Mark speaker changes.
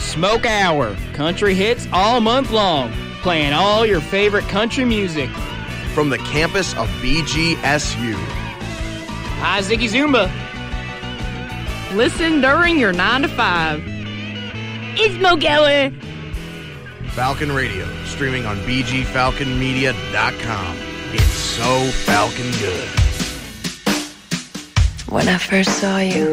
Speaker 1: Smoke Hour. Country hits all month long. Playing all your favorite country music.
Speaker 2: From the campus of BGSU.
Speaker 1: Hi, Ziggy Zumba.
Speaker 3: Listen during your 9 to 5. It's Smoke Hour.
Speaker 2: Falcon Radio, streaming on bgfalconmedia.com. It's so Falcon good.
Speaker 4: When I first saw you,